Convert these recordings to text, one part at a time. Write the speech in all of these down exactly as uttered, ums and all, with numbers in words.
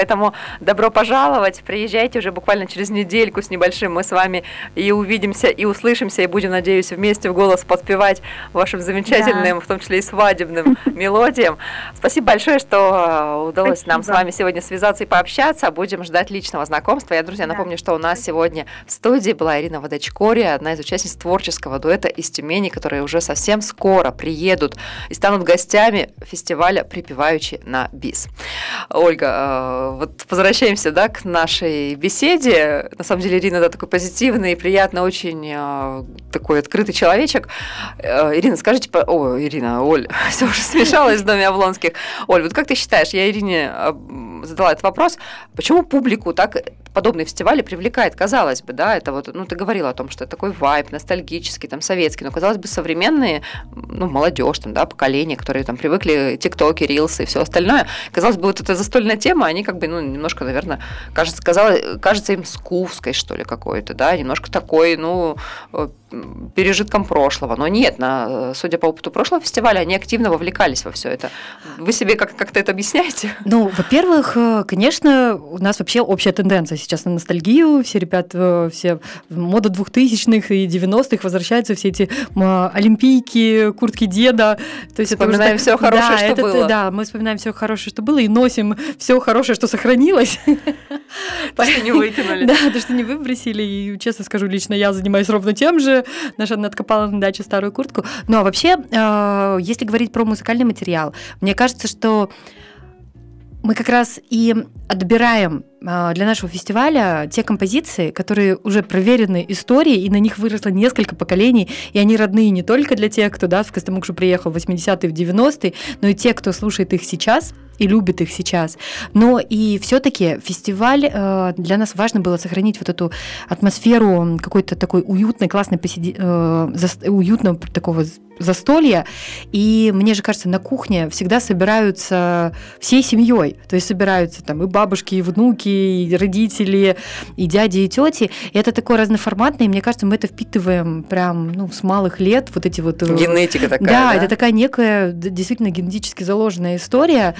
Поэтому добро пожаловать, приезжайте уже буквально через недельку с небольшим, мы с вами и увидимся, и услышимся, и будем, надеюсь, вместе в голос подпевать вашим замечательным, да. в том числе и свадебным мелодиям. Спасибо большое, что удалось Спасибо. нам с вами сегодня связаться и пообщаться. Будем ждать личного знакомства. Я, друзья, напомню, что у нас сегодня в студии была Ирина Водочкори, одна из участниц творческого дуэта из Тюмени, которые уже совсем скоро приедут и станут гостями фестиваля «Припеваючи на бис». Ольга, вот возвращаемся, да, к нашей беседе. На самом деле Ирина, да, такой позитивный, приятный, очень э, такой открытый человечек. Э, Ирина, скажите, о, Ирина, Оль, все уже смешалось в доме Облонских. Оль, вот как ты считаешь, я Ирине задала этот вопрос, почему публику так подобные фестивали привлекает, казалось бы, да, это вот, ну, ты говорила о том, что это такой вайб ностальгический, там, советский, но, казалось бы, современные, ну, молодежь, там, да, поколение, которые там привыкли, тиктоки, рилсы и все остальное, казалось бы, вот эта застольная тема, они как бы, ну, немножко, наверное, кажется, казалось, кажется им скуфской, что ли, какой-то, да, немножко такой, ну, пережитком прошлого, но нет, на, судя по опыту прошлого фестиваля, они активно вовлекались во все это. Вы себе как- как-то это объясняете? Ну, во-первых, конечно, у нас вообще общая тенденция сейчас на ностальгию, все ребята, все мода двухтысячных и девяностых, возвращаются все эти олимпийки, куртки деда. То есть вспоминаем все хорошее, да, что это, было. Да, мы вспоминаем все хорошее, что было, и носим все хорошее, что сохранилось. То, что не выкинули. Да, то, что не выбросили. И, честно скажу, лично я занимаюсь ровно тем же. Наша откопала на даче старую куртку. Ну, а вообще, если говорить про музыкальный материал, мне кажется, что мы как раз и отбираем для нашего фестиваля те композиции, которые уже проверены историей, и на них выросло несколько поколений, и они родные не только для тех, кто, да, в Костомукшу приехал в восьмидесятые, в девяностые, но и те, кто слушает их сейчас и любит их сейчас. Но и все-таки фестиваль, для нас важно было сохранить вот эту атмосферу какой-то такой уютной, классной, посиди... уютного такого застолья. И мне же кажется, на кухне всегда собираются всей семьей. То есть собираются там и бабушки, и внуки, и родители, и дяди, и тети. И это такое разноформатное, и мне кажется, мы это впитываем прям, ну, с малых лет. Вот эти вот... Генетика такая, да? Да, это такая некая, действительно, генетически заложенная история.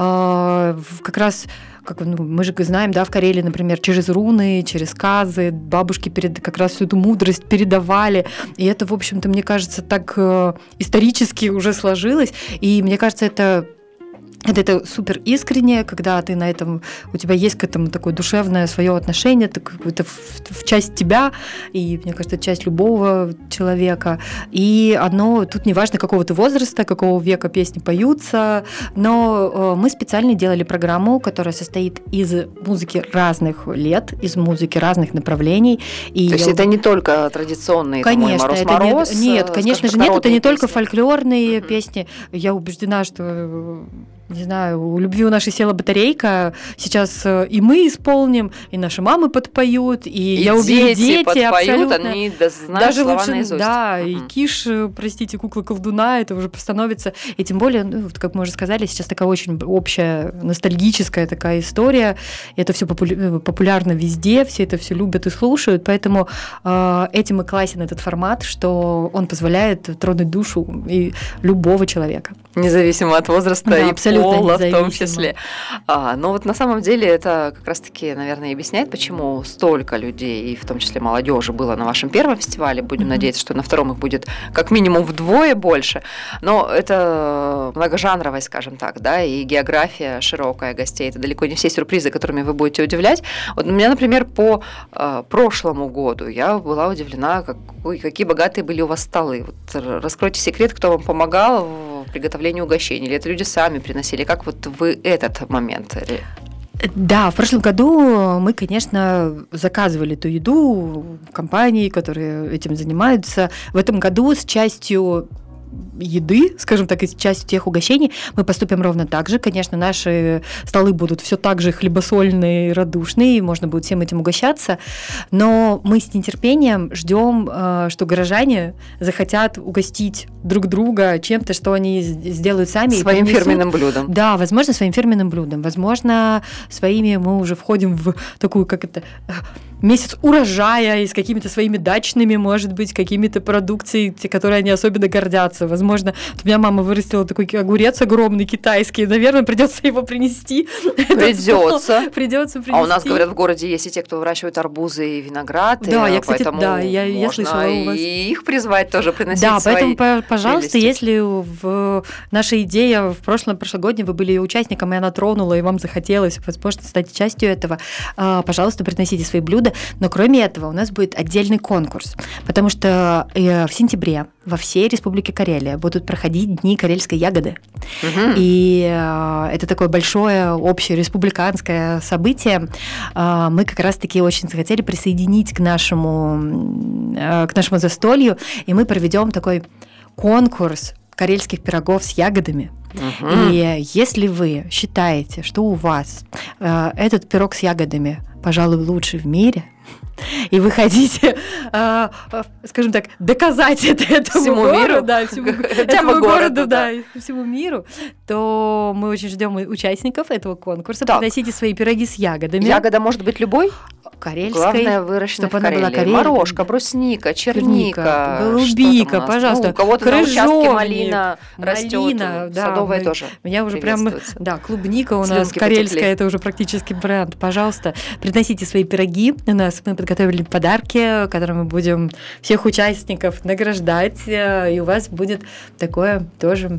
Как раз... Как, ну, мы же знаем, да, в Карелии, например, через руны, через сказы бабушки перед, как раз всю эту мудрость передавали. И это, в общем-то, мне кажется, так э, исторически уже сложилось. И мне кажется, это... Это, это супер искренне, когда ты на этом, у тебя есть к этому такое душевное свое отношение, это в, в часть тебя, и, мне кажется, это часть любого человека. И оно, тут не важно, какого ты возраста, какого века песни поются, но мы специально делали программу, которая состоит из музыки разных лет, из музыки разных направлений. И То есть я... это не только традиционные, конечно, там, это Мороз-Мороз? Не, нет, конечно же, нет, это не песни. только фольклорные mm-hmm. песни. Я убеждена, что... Не знаю, у любви у нашей села батарейка. Сейчас и мы исполним, и наши мамы подпоют, и, и я уверена, дети подпоют, абсолютно. Они знают даже слова лучше, наизусть. Да, uh-huh. и Киш, простите, кукла колдуна, это уже становится. И тем более, ну, как мы уже сказали, сейчас такая очень общая, ностальгическая такая история. Это все популя- популярно везде, все это все любят и слушают, поэтому э, этим и классен этот формат, что он позволяет тронуть душу и любого человека. Независимо от возраста да, и пола в том независимо. числе. А, но вот на самом деле это как раз-таки, наверное, объясняет, почему столько людей, и в том числе молодежи, было на вашем первом фестивале. Будем mm-hmm. надеяться, что на втором их будет как минимум вдвое больше. Но это многожанровая, скажем так, да, и география широкая гостей. Это далеко не все сюрпризы, которыми вы будете удивлять. Вот у меня, например, по э, прошлому году я была удивлена, как, ой, какие богатые были у вас столы. Вот, раскройте секрет, кто вам помогал в приготовлении угощений, или это люди сами приносили? Как вот вы этот момент? Да, в прошлом году мы, конечно, заказывали эту еду в компании, которые этим занимаются. В этом году с частью еды, скажем так, и частью тех угощений мы поступим ровно так же. Конечно, наши столы будут все так же хлебосольные, радушные, и можно будет всем этим угощаться, но мы с нетерпением ждем, что горожане захотят угостить друг друга чем-то, что они сделают сами. Своим фирменным блюдом. Да, возможно, своим фирменным блюдом. Возможно, своими мы уже входим в такую, как это... месяц урожая и с какими-то своими дачными, может быть, какими-то продукцией, которые они особенно гордятся. Возможно, у меня мама вырастила такой огурец огромный китайский, наверное, придется его принести. Придется. Придется принести. А у нас, говорят, в городе есть и те, кто выращивает арбузы и виноград. Да, и я, кстати, поэтому да, я, я можно слышала у вас. И их призвать тоже приносить Да, свои поэтому, пожалуйста, прелести. если в наша идея в прошлом прошлогоднем вы были участником, и она тронула, и вам захотелось, возможно, стать частью этого, пожалуйста, приносите свои блюда. Но кроме этого у нас будет отдельный конкурс, потому что в сентябре во всей Республике Карелия будут проходить Дни карельской ягоды. Угу. И это такое большое общее республиканское событие. Мы как раз-таки очень захотели присоединить к нашему, к нашему застолью, и мы проведем такой конкурс карельских пирогов с ягодами. Uh-huh. И если вы считаете, что у вас э, этот пирог с ягодами, пожалуй, лучший в мире, и вы хотите, э, э, скажем так, доказать это этому всему городу, миру, да, всему, этому городу, городу да, и всему миру, то мы очень ждем участников этого конкурса. Так. Приносите свои пироги с ягодами. Ягода может быть любой? Карельской. Главное, выращенная в Карелии. Карелия. Морожка, брусника, черника, голубика, пожалуйста. Ну, у кого-то крыжовник, на участке малина растет, малина, да, садовая мы, тоже. У меня уже прям, да, клубника у нас Слюнки карельская, потекли. Это уже практически бренд. Пожалуйста, приносите свои пироги. У нас мы подготовили подарки, которыми мы будем всех участников награждать, и у вас будет такое тоже,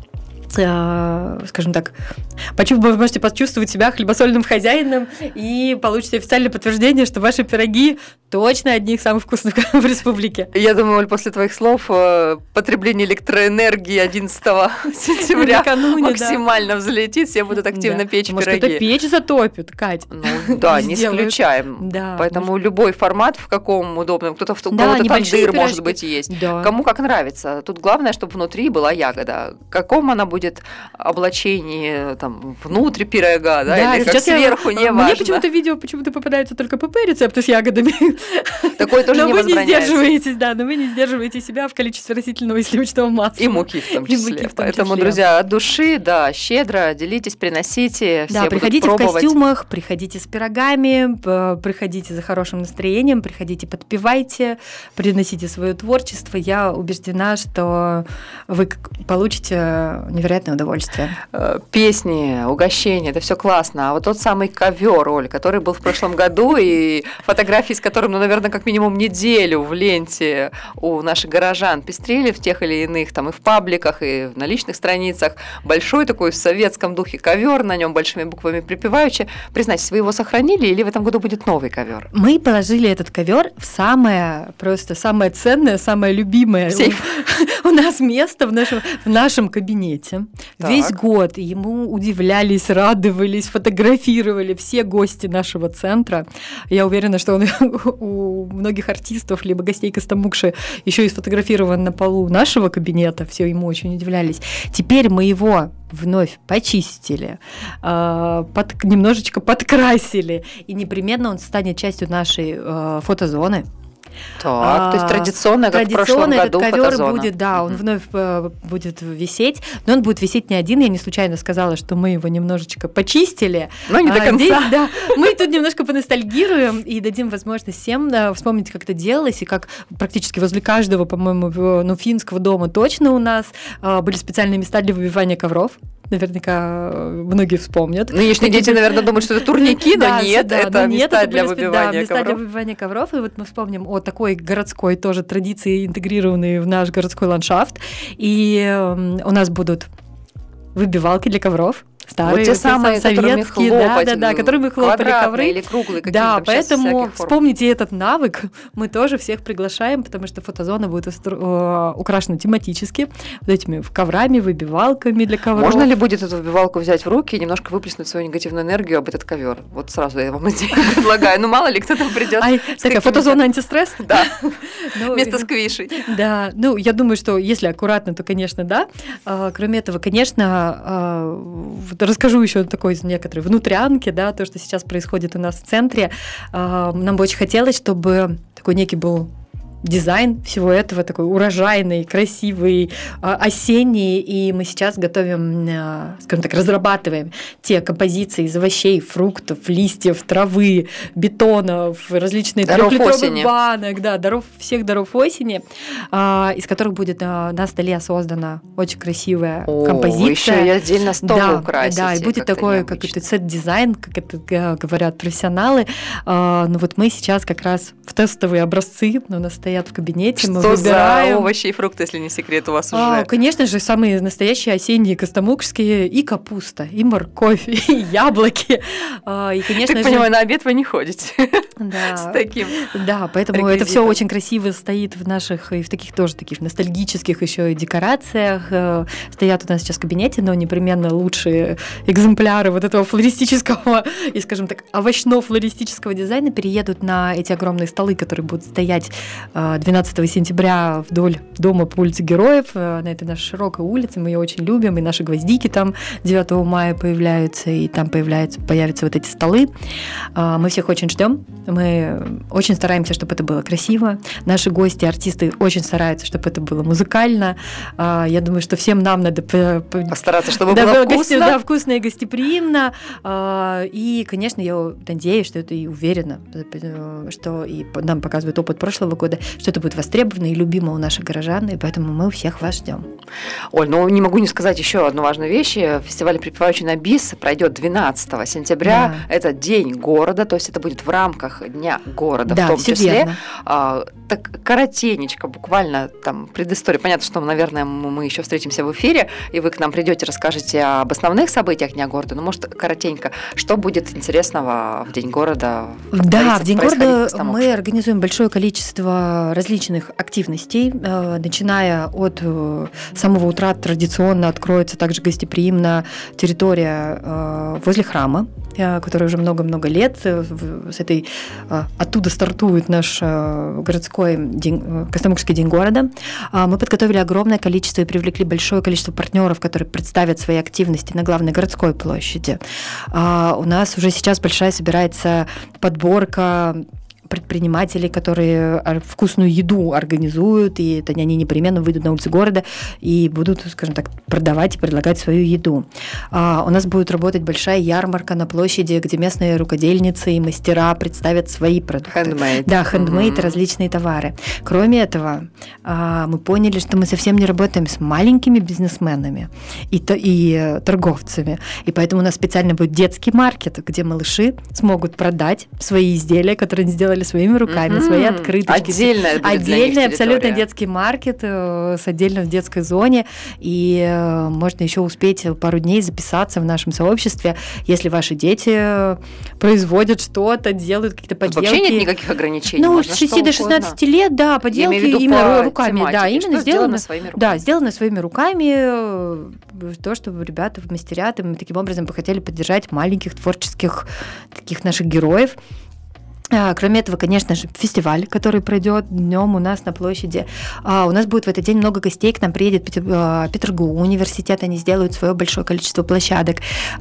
скажем так, вы можете почувствовать себя хлебосольным хозяином и получите официальное подтверждение, что ваши пироги точно одни из самых вкусных в республике. Я думаю, Оль, после твоих слов потребление электроэнергии одиннадцатого сентября накануне, максимально да. взлетит, все будут активно да. печь Может, пироги. Может, кто-то печь затопит, Кать. Ну да, не исключаем. Да, Поэтому может... любой формат, в каком удобном, кто-то в да, кого-то тандыр, может быть, есть. Да. Кому как нравится. Тут главное, чтобы внутри была ягода. В каком она будет облачении, там, внутрь пирога, да, да или как сверху, я... не важно. Мне почему-то видео почему-то попадаются только ПП-рецепты с ягодами. Такое тоже но не возбраняется. Но вы не сдерживаетесь, да, но вы не сдерживаете себя в количестве растительного и сливочного масла. И муки в том числе. И муки в том Поэтому, числе. друзья, от души, да, щедро делитесь, приносите, все да, будут приходите пробовать. в костюмах, приходите с пирогами, приходите за хорошим настроением, приходите, подпевайте, приносите свое творчество. Я убеждена, что вы получите невероятное удовольствие. Песни, угощения, это все классно. А вот тот самый ковер, Оль, который был в прошлом году, и фотографии с которым, ну, наверное, как минимум неделю в ленте у наших горожан пестрели в тех или иных, там, и в пабликах, и на личных страницах. Большой такой в советском духе ковер, на нем большими буквами припеваючи. Признайтесь, вы его сохранили или в этом году будет новый ковер? Мы положили этот ковер в самое, просто самое ценное, самое любимое у, у нас место в нашем, в нашем кабинете. Так. Весь год ему удивлялись, радовались, фотографировали все гости нашего центра. Я уверена, что он у многих артистов либо гостей Костомукши еще и сфотографирован на полу нашего кабинета. Все ему очень удивлялись. Теперь мы его вновь почистили, под, немножечко подкрасили, и непременно он станет частью нашей фотозоны. Так, а, то есть традиционно, как традиционно в прошлом году, этот ковер фотозона. будет, да, он mm-hmm. вновь будет висеть, но он будет висеть не один. Я не случайно сказала, что мы его немножечко почистили. Но не а до конца. Здесь, да, мы тут немножко поностальгируем и дадим возможность всем да, вспомнить, как это делалось, и как практически возле каждого, по-моему, ну, финского дома точно у нас были специальные места для выбивания ковров. Наверняка многие вспомнят. Нынешние дети, наверное, думают, что это турники, но да, нет, да, это нет, места это для были, выбивания да, места ковров. для выбивания ковров. И вот мы вспомним о такой городской тоже традиции, интегрированной в наш городской ландшафт. И у нас будут выбивалки для ковров. Старые, вот те самые, советские, хлопать, да, да, да, которыми хлопали ковры. Или круглые, да, поэтому вспомните этот навык. Мы тоже всех приглашаем, потому что фотозона будет украшена тематически вот этими коврами, выбивалками для ковров. Можно ли будет эту выбивалку взять в руки и немножко выплеснуть свою негативную энергию об этот ковер? Вот сразу я вам идею предлагаю. Ну, мало ли, кто там придет. Такая фотозона антистресс? Да. Вместо сквишей. Да. Ну, я думаю, что если аккуратно, то, конечно, да. Кроме этого, конечно, расскажу еще такой некоторой внутрянки, да, то, что сейчас происходит у нас в центре. Нам бы очень хотелось, чтобы такой некий был дизайн всего этого такой урожайный, красивый, осенний, и мы сейчас готовим, скажем так, разрабатываем те композиции из овощей, фруктов, листьев, травы, бетонов, различных трехлитровых банок, да, даров, всех даров осени, из которых будет на столе создана очень красивая О, композиция. Еще и отдельно стол да, украсить. Да, и будет такой, как это, сет-дизайн, как это говорят профессионалы. Но вот мы сейчас как раз в тестовые образцы, у нас стоят в кабинете, что мы выбираем. За овощи и фрукты, если не секрет, у вас а, уже? Конечно же, самые настоящие осенние костомукшские, и капуста, и морковь, и яблоки. И, конечно так же... понимаю, на обед вы не ходите да. с таким Да, поэтому реквизитом. Это все очень красиво стоит в наших, и в таких тоже таких ностальгических еще и декорациях. Стоят у нас сейчас в кабинете, но непременно лучшие экземпляры вот этого флористического и, скажем так, овощно-флористического дизайна переедут на эти огромные столы, которые будут стоять двенадцатого сентября вдоль дома по улице Героев. На этой нашей широкой улице, мы ее очень любим, и наши гвоздики там девятого мая появляются, и там появляются, появятся вот эти столы. Мы всех очень ждем, мы очень стараемся, чтобы это было красиво. Наши гости, артисты очень стараются, чтобы это было музыкально. Я думаю, что всем нам надо постараться, чтобы да, было вкусно. Гости, да, вкусно и гостеприимно. И, конечно, я надеюсь, что это и уверена, что и нам показывает опыт прошлого года, что это будет востребовано и любимо у наших горожан, и поэтому мы всех вас ждем. Оль, ну не могу не сказать еще одну важную вещь. Фестиваль «Припеваючий на бис» пройдет двенадцатого сентября. Да. Это День города, то есть это будет в рамках Дня города, да, в том числе. А, так коротенечко, буквально там предыстория. Понятно, что, наверное, мы еще встретимся в эфире, и вы к нам придете, расскажете об основных событиях Дня города. Но, может, коротенько, что будет интересного в День города? Да, в День города мы организуем большое количество различных активностей, начиная от самого утра традиционно откроется также гостеприимно территория возле храма, которая уже много-много лет. С этой, оттуда стартует наш городской день, Костомукшский день города. Мы подготовили огромное количество и привлекли большое количество партнеров, которые представят свои активности на главной городской площади. У нас уже сейчас большая собирается подборка предпринимателей, которые вкусную еду организуют, и это они непременно выйдут на улицы города и будут, скажем так, продавать и предлагать свою еду. А, у нас будет работать большая ярмарка на площади, где местные рукодельницы и мастера представят свои продукты. Handmade. Да, handmade, mm-hmm. различные товары. Кроме этого, а, мы поняли, что мы совсем не работаем с маленькими бизнесменами и, и торговцами, и поэтому у нас специально будет детский маркет, где малыши смогут продать свои изделия, которые они сделали своими руками, mm-hmm. свои открыточки. Отдельная будет Отдельный абсолютно детский маркет э, с отдельно в детской зоне, и э, можно еще успеть пару дней записаться в нашем сообществе, если ваши дети производят что-то, делают какие-то поделки. Вообще нет никаких ограничений? Ну, с шести до шестнадцати лет, да, поделки именно по руками. Тематике, да, именно что сделано, сделано своими руками. Да, сделано своими руками, то, чтобы ребята мастерят, и мы таким образом бы хотели поддержать маленьких творческих таких наших героев. Кроме этого, конечно же, фестиваль, который пройдет днем у нас на площади. У нас будет в этот день много гостей, к нам приедет Петергоф университет, они сделают свое большое количество площадок.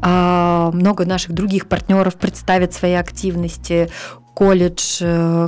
Много наших других партнеров представят свои активности. Колледж,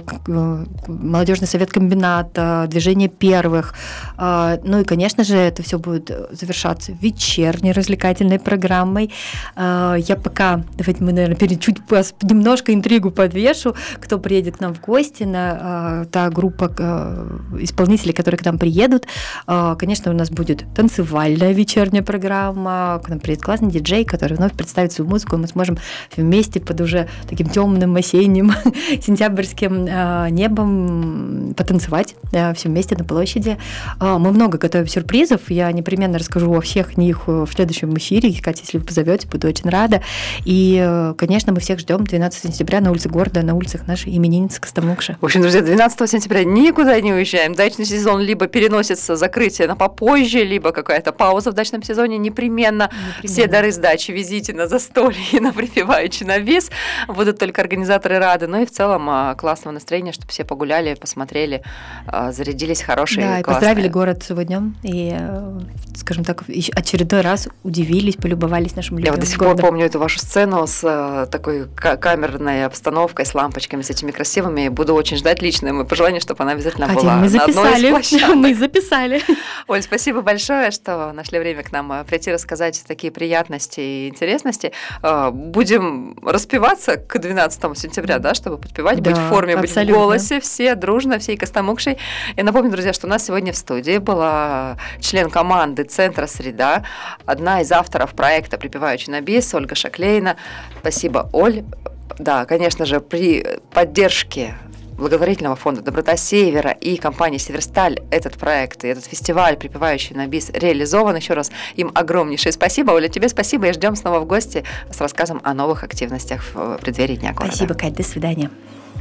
молодежный совет комбината, движение первых. Ну и, конечно же, это все будет завершаться вечерней развлекательной программой. Я пока, давайте мы, наверное, чуть немножко интригу подвешу, кто приедет к нам в гости, на та группа исполнителей, которые к нам приедут. Конечно, у нас будет танцевальная вечерняя программа, к нам приедет классный диджей, который вновь представит свою музыку, и мы сможем вместе под уже таким темным осенним сентябрьским э, небом потанцевать э, все вместе на площади. Э, мы много готовим сюрпризов. Я непременно расскажу о всех них в следующем эфире. Катя, если вы позовете, буду очень рада. И, э, конечно, мы всех ждем двенадцатого сентября на улице города, на улицах нашей именинницы Костомукши. В общем, друзья, двенадцатого сентября никуда не уезжаем. Дачный сезон либо переносится закрытие на попозже, либо какая-то пауза в дачном сезоне. Непременно, непременно. Все дары с дачи везите на застолье, на припеваючий на вес. Будут только организаторы рады. Но и в целом классного настроения, чтобы все погуляли, посмотрели, зарядились хорошие, да, и классные. Поздравили город с его днем и, скажем так, очередной раз удивились, полюбовались нашим любимым Я вот до сих городом. пор помню эту вашу сцену с такой камерной обстановкой, с лампочками, с этими красивыми. Буду очень ждать личное мое пожелание, чтобы она обязательно Катя, была мы на одной из площадок. Мы записали. Оль, спасибо большое, что нашли время к нам прийти рассказать такие приятности и интересности. Будем распеваться к двенадцатому сентября, да, чтобы подпевать, да, быть в форме, абсолютно. быть в голосе, все дружно, всей Костомукшей. Я напомню, друзья, что у нас сегодня в студии была член команды Центра «Среда», одна из авторов проекта «Припеваючи на бис» Ольга Шаклейна. Спасибо, Оль. Да, конечно же, при поддержке благотворительного фонда «Доброта Севера» и компании «Северсталь» этот проект и этот фестиваль «Припевающий на бис» реализован. Еще раз им огромнейшее спасибо. Оля, тебе спасибо, и ждем снова в гости с рассказом о новых активностях в преддверии Дня города. Спасибо, Кать, до свидания.